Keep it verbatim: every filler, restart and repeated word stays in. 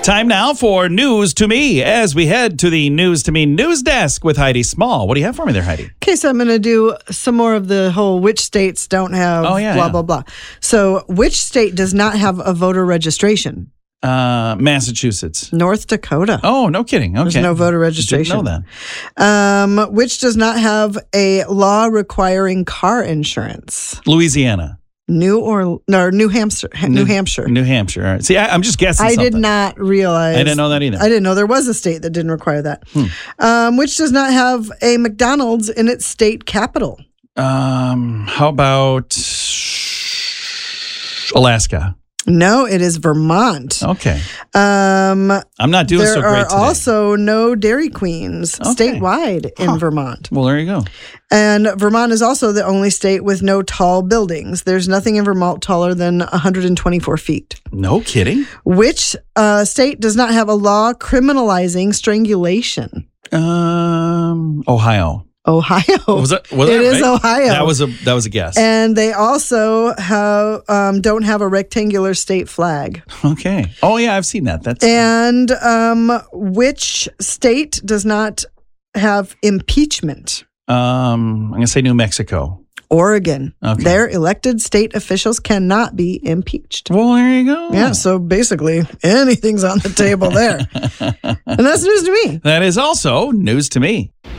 Time now for News to Me as we head to the News to Me news desk with Heidi Small. What do you have for me there, Heidi? Okay, so I'm going to do some more of the whole which states don't have Oh, yeah, blah, yeah. blah, blah. So which state does not have a voter registration? Uh, Massachusetts. North Dakota. Oh, no kidding. Okay. There's no voter registration. Didn't know that. Um, which does not have a law requiring car insurance? Louisiana. New or no, New Hampshire. New Hampshire. New Hampshire. All right. See, I, I'm just guessing I something. did not realize. I didn't know that either. I didn't know there was a state that didn't require that. Hmm. Um, which does not have a McDonald's in its state capital? Um, how about Alaska? No, it is Vermont. Okay. Um, I'm not doing there so great are today. also no Dairy Queens Okay. statewide in Huh. Vermont. Well, there you go. And Vermont is also the only state with no tall buildings. There's nothing in Vermont taller than one hundred twenty-four feet. No kidding. Which uh, state does not have a law criminalizing strangulation? Um, Ohio. Ohio. Was that, was It that is right? Ohio. That was a that was a guess. And they also have um, don't have a rectangular state flag. Okay. Oh yeah, I've seen that. That's And um, which state does not have impeachment? um. I'm gonna say New Mexico. Oregon. Okay. Their elected state officials cannot be impeached. Well, there you go. Yeah, so basically anything's on the table there. And that's news to me. That is also news to me.